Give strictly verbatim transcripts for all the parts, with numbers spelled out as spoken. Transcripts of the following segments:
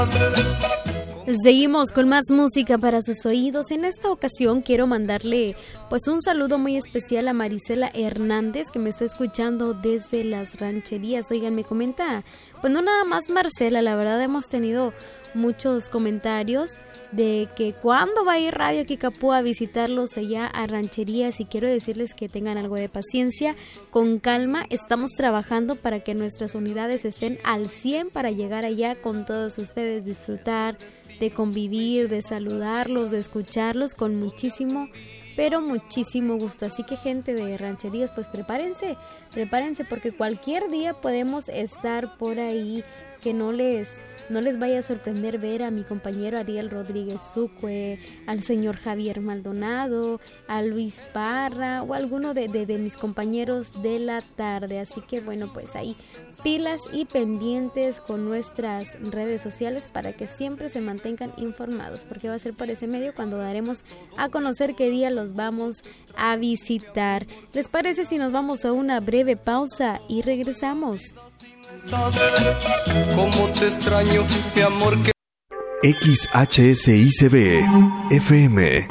Seguimos con más música para sus oídos. En esta ocasión quiero mandarle pues un saludo muy especial a Marisela Hernández, que me está escuchando desde Las Rancherías. Oigan, me comenta, pues no nada más Marcela, la verdad hemos tenido muchos comentarios de que cuándo va a ir Radio Kickapoo a visitarlos allá a Rancherías, y quiero decirles que tengan algo de paciencia, con calma. Estamos trabajando para que nuestras unidades estén al cien para llegar allá con todos ustedes, disfrutar de convivir, de saludarlos, de escucharlos con muchísimo, pero muchísimo gusto. Así que, gente de Rancherías, pues prepárense, prepárense porque cualquier día podemos estar por ahí. Que no les no les vaya a sorprender ver a mi compañero Ariel Rodríguez Sucue, al señor Javier Maldonado, a Luis Parra o alguno de, de, de mis compañeros de la tarde. Así que bueno, pues ahí pilas y pendientes con nuestras redes sociales para que siempre se mantengan informados, porque va a ser por ese medio cuando daremos a conocer qué día los vamos a visitar. ¿Les parece si nos vamos a una breve pausa y regresamos? Cómo te extraño, mi amor. Que... X H S I C B F M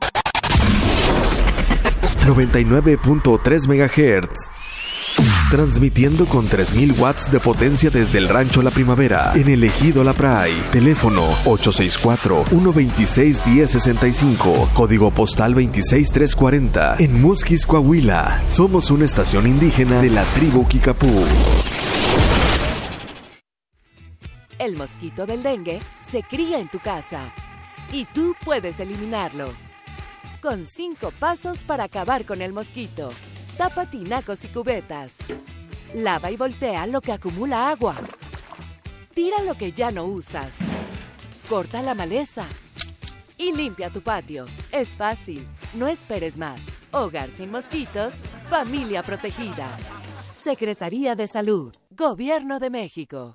noventa y nueve punto tres megahertz, transmitiendo con tres mil watts de potencia desde el Rancho La Primavera, en el Ejido La Pray. Teléfono ocho seis cuatro, uno dos seis, uno cero seis cinco, código postal veintiséis mil trescientos cuarenta, en Musquis, Coahuila. Somos una estación indígena de la tribu Kickapoo. El mosquito del dengue se cría en tu casa y tú puedes eliminarlo. Con cinco pasos para acabar con el mosquito. Tapa tinacos y cubetas. Lava y voltea lo que acumula agua. Tira lo que ya no usas. Corta la maleza. Y limpia tu patio. Es fácil, no esperes más. Hogar sin mosquitos, familia protegida. Secretaría de Salud, Gobierno de México.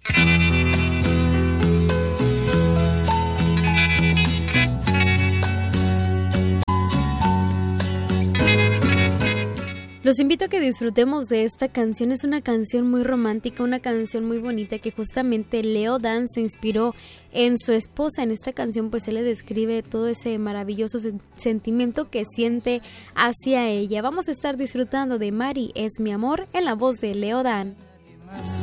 Los invito a que disfrutemos de esta canción. Es una canción muy romántica, una canción muy bonita que justamente Leo Dan se inspiró en su esposa. En esta canción pues él le describe todo ese maravilloso sentimiento que siente hacia ella. Vamos a estar disfrutando de Mari es mi amor en la voz de Leo Dan.